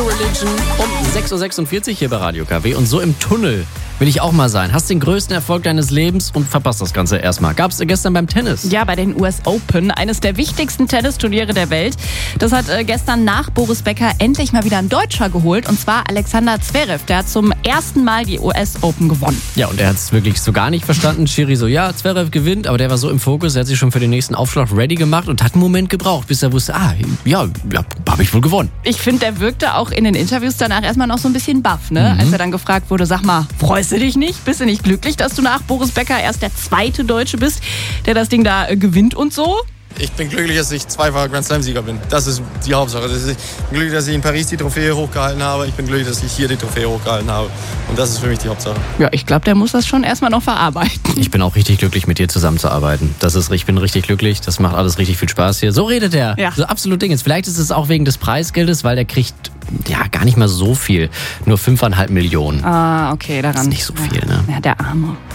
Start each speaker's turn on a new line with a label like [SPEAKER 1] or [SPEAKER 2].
[SPEAKER 1] New Religion um 6.46 Uhr hier bei Radio KW. Und so im Tunnel will ich auch mal sein. Hast den größten Erfolg deines Lebens und verpasst das Ganze erstmal. Gab's gestern beim Tennis?
[SPEAKER 2] Ja, bei den US Open, eines der wichtigsten Tennisturniere der Welt. Das hat gestern nach Boris Becker endlich mal wieder ein Deutscher geholt, und zwar Alexander Zverev. Der hat zum ersten Mal die US Open gewonnen.
[SPEAKER 1] Ja, und er hat es wirklich so gar nicht verstanden. Schiri so, ja, Zverev gewinnt, aber der war so im Fokus, er hat sich schon für den nächsten Aufschlag ready gemacht und hat einen Moment gebraucht, bis er wusste, ja, habe ich wohl gewonnen.
[SPEAKER 2] Ich finde, der wirkte auch in den Interviews danach erstmal noch so ein bisschen baff, ne? Als er dann gefragt wurde, sag mal, freust du dich nicht? Bist du nicht glücklich, dass du nach Boris Becker erst der zweite Deutsche bist, der das Ding da gewinnt und so?
[SPEAKER 3] Ich bin glücklich, dass ich zweifacher Grand Slam-Sieger bin. Das ist die Hauptsache. Ich bin glücklich, dass ich in Paris die Trophäe hochgehalten habe. Ich bin glücklich, dass ich hier die Trophäe hochgehalten habe. Und das ist für mich die Hauptsache.
[SPEAKER 2] Ja, ich glaube, der muss das schon erstmal noch verarbeiten.
[SPEAKER 1] Ich bin auch richtig glücklich, mit dir zusammenzuarbeiten. Ich bin richtig glücklich. Das macht alles richtig viel Spaß hier. So redet er.
[SPEAKER 2] Ja.
[SPEAKER 1] So absolut Ding. Vielleicht ist es auch wegen des Preisgeldes, weil der kriegt ja gar nicht mal so viel. Nur 5,5 Millionen.
[SPEAKER 2] Ah, okay, daran.
[SPEAKER 1] Das ist nicht so viel, ne?
[SPEAKER 2] Ja, der Arme.